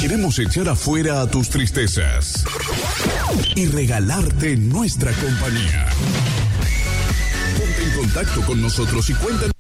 Queremos echar afuera a tus tristezas y regalarte nuestra compañía. Ponte en contacto con nosotros y cuéntanos